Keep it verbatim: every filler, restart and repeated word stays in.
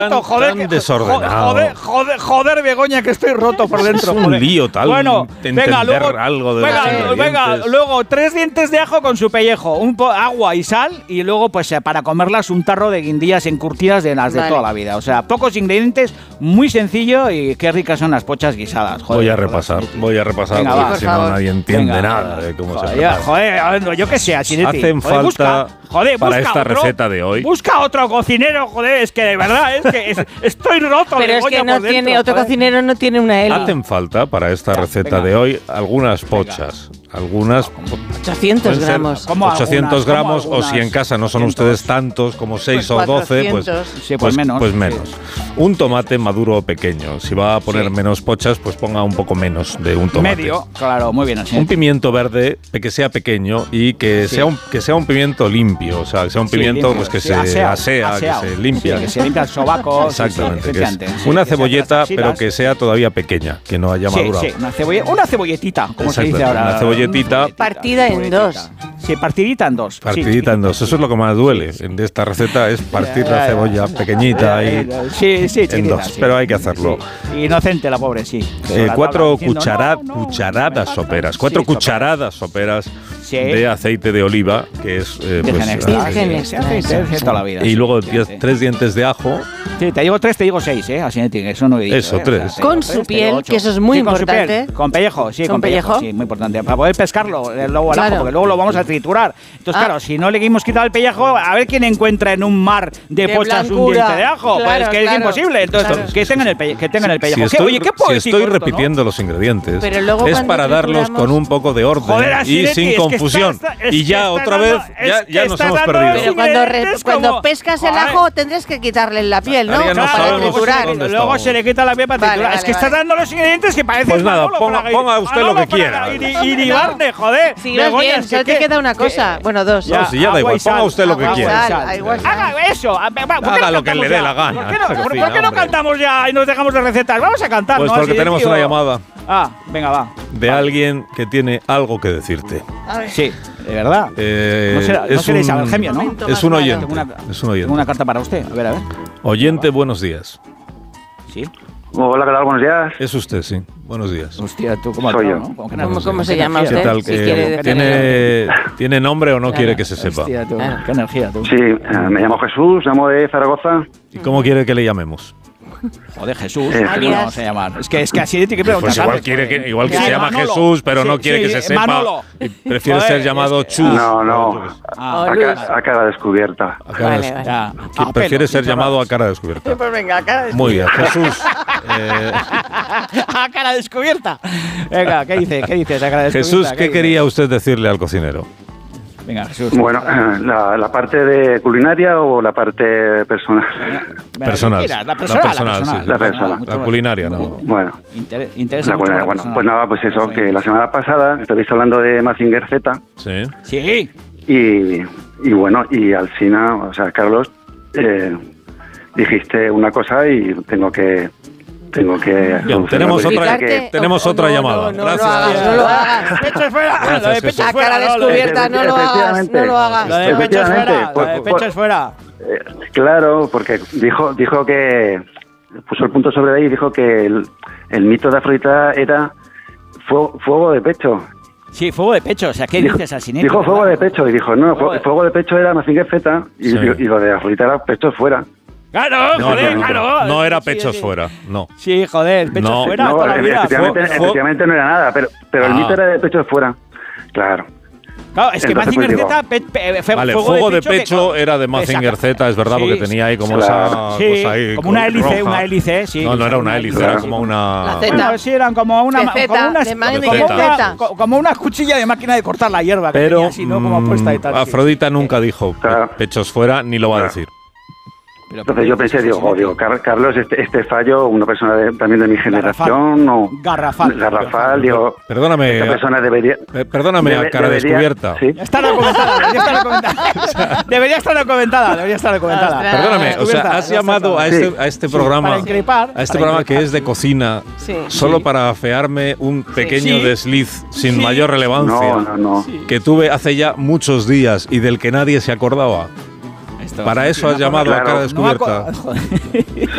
Joder, tan desordenado. Joder, joder, joder, Begoña, que estoy roto por dentro. Es un joder. lío tal. Bueno, venga, luego, algo de venga, los venga, luego tres dientes de ajo con su pellejo, un po agua y sal, y luego, pues para comerlas, un tarro de guindillas encurtidas de las de vale. toda la vida. O sea, pocos ingredientes, muy sencillo y qué ricas son las pochas guisadas. Joder, voy a repasar, voy a repasar, venga, porque va, si no nadie entiende venga, nada de cómo joder, se prepara. Joder, yo qué sé, así hacen joder, falta busca, joder, para busca esta otro, receta de hoy. Busca otro cocinero, joder, es que de verdad es que es, estoy roto. Pero es que no por tiene, dentro, otro joder. cocinero no tiene una L. Hacen falta para esta ya, receta venga. de hoy algunas pochas. Venga. Algunas ochocientos gramos. ochocientos gramos, algunas, o si en casa no son ochocientos. Ustedes tantos como seis pues o doce, pues, sí, pues, pues menos. Pues menos. Sí. Un tomate maduro o pequeño. Si va a poner sí. menos pochas, pues ponga un poco menos de un tomate. Medio, claro, muy bien así. Un pimiento verde que sea pequeño y que sí. sea un que sea un pimiento limpio, o sea, que sea un pimiento sí, pues que sí, se asea, asea aseado. que se limpia, sí, que se limpia el sobaco. Exactamente. Sí, sí, que es una cebolleta, pero que sea todavía pequeña, que no haya madurado. Sí, sí, una, cebolle una cebolletita, como se dice ahora. Una cebolletita. Partida en dos. Sí, partidita en dos. Partidita sí, en dos. Eso es lo que más duele de esta receta, es partir la cebolla pequeñita y sí, sí, en dos. Sí. Pero hay que hacerlo. Sí. Inocente la pobre, sí. Eh, cuatro cuchara no, no, cucharadas no soperas. Cuatro sí, cucharadas soperas sí. de aceite de oliva, que es eh, pues, virgen extra. Toda la vida. Y luego diez, tres dientes de ajo. Sí, te digo tres, te digo seis, ¿eh? Así eso no he dicho. Eso, ¿eh? tres. O sea, con su piel, que eso es muy sí, importante. Con, con pellejo, sí, con, con pellejo, pellejo. Sí, muy importante. Para poder pescarlo, luego al claro. ajo, porque luego lo vamos a triturar. Entonces, ah. claro, si no le hemos quitado el pellejo, a ver quién encuentra en un mar de, de pochas blancura. un diente de ajo. Claro, pues es que claro. es imposible. Entonces, claro. que, tengan el pe que tengan el pellejo. Si estoy, Oye, ¿qué si estoy esto, repitiendo ¿no? los ingredientes, pero luego es para darlos con un poco de orden Joder, y sin es confusión. Que está, y ya otra dando, vez, ya, ya nos hemos perdido. Pero cuando, re, cuando pescas el ajo, tendrás que quitarle la piel, ¿no? Para triturar. Luego se le quita la piel para triturar. Es que estás dando los ingredientes que parecen. Pues nada, ponga usted lo que quiera. Y divarne, joder. Si no bien, solo te queda una cosa. Bueno, dos. No, si ya da igual, ponga usted lo que quiera. Haga eso. Haga lo que le dé la gana. ¿Por qué no cantamos ya y nos dejamos de recetas? Vamos a cantar, Pues ¿no? porque tenemos una llamada. Ah, venga, va. De alguien que tiene algo que decirte. Sí, de verdad. Eh, no será, no seréis Algemio, ¿no? Es un oyente. Tengo una, es un oyente. Tengo una carta para usted. A ver, a ver. Oyente, buenos días. Sí. Hola, ¿qué tal? Buenos días. Es usted, sí. Buenos días. Hostia, tú cómo Soy yo. ¿no? ¿Cómo, ¿Cómo, ¿Cómo se llama usted? ¿Qué tal? Si que ¿tiene, ¿Tiene nombre o no claro. quiere que se sepa? Hostia, tú. Claro. Qué energía, tú. Sí, eh, me llamo Jesús, llamo de Zaragoza. ¿Y cómo quiere que le llamemos? Joder, Jesús. Eh, ¿Cómo vamos a llamar? Es que, es que así tiene que preguntar. Pues igual, quiere que, igual que sí, se llama Manolo. Jesús, pero sí, no quiere sí, que se sepa. Manolo. Prefiere Joder, ser llamado es que, Chus. No, no. Ah, a, ca a cara descubierta. A cara vale, vale. Ya. Ah, prefiere ser llamado a cara descubierta. Pues venga, a cara descubierta. Muy bien, Jesús. eh, a cara descubierta. Venga, ¿qué dice? ¿Qué dices a cara descubierta? Jesús, ¿qué, ¿qué dice? quería usted decirle al cocinero? Venga, Jesús. Bueno, la, la parte de culinaria o la parte personal. Personal. La personal, la personal, la, sí. la personal. La culinaria, no. Bueno. Inter interesa la culinaria, bueno, pues nada, pues eso, sí. que la semana pasada estabais hablando de Mazinger Z. Sí. Sí. Y, y bueno, y al final, o sea, Carlos, eh, dijiste una cosa y tengo que... Tengo que... Bien, tenemos otra, que, tenemos otra no, llamada. No, no, Gracias. No lo hagas, no lo hagas. Pecho fuera. Gracias, lo de pecho a cara descubierta, no lo hagas, no lo hagas. Lo de pecho fuera, lo de pecho fuera. Eh, claro, porque dijo dijo que... Puso el punto sobre ahí y dijo que el, el mito de Afrodita era fuego, fuego de pecho. Sí, fuego de pecho. O sea, ¿qué dijo, dices al cine? Dijo fuego de pecho y dijo, no, fuego de, fuego de pecho era Mazinger Z y, sí. y, y lo de Afrodita era pecho fuera. Claro, no, joder, no, no, claro. No era pechos sí, sí. fuera, no. Sí, joder, pechos no, fuera no, toda la vida. Efectivamente, fue, efectivamente no era nada, pero, pero ah. el mito era de pechos fuera. Claro. Claro, es que Entonces, Mazinger pues, Z, pe, pe, fe, vale, fuego, fuego de de pecho, pecho que, era de Mazinger Z, es verdad, sí, porque tenía ahí como claro. esa sí, cosa ahí. Como una hélice, roja. una hélice, sí. No, no era una hélice, claro. era como una. La Z. Bueno, sí, eran como una. De como una, de como, una como una cuchilla de máquina de cortar la hierba. Pero, que tenía así, ¿no? Como puesta y tal. Afrodita sí. nunca dijo claro. pechos fuera, ni lo va a decir. Pero Entonces yo pensé, digo, oh, digo Carlos, este, este fallo, una persona de, también de mi generación, o Garrafal. Garrafal, digo, perdóname, esta persona debería, perdóname debe, a cara debería, descubierta. ¿sí? Está documentada, debería estar documentada. Debería estar documentada, debería estar documentada. Ostras. Perdóname, o sea, has llamado a este, a este sí, programa, para increpar, a este para programa increpar. que es de cocina, sí. solo sí. para afearme un pequeño sí. desliz sin sí. mayor relevancia, no, no, no. Sí. que tuve hace ya muchos días y del que nadie se acordaba. Esto Para eso has llamado claro. a cara descubierta. No